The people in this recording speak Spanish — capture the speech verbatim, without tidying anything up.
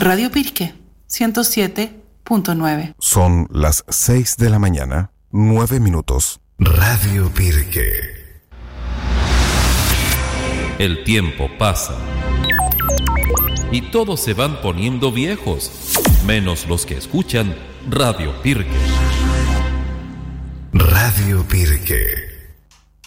Radio Pirque, ciento siete punto nueve. Son las seis de la mañana, nueve minutos. Radio Pirque. El tiempo pasa y todos se van poniendo viejos, menos los que escuchan Radio Pirque. Radio Pirque.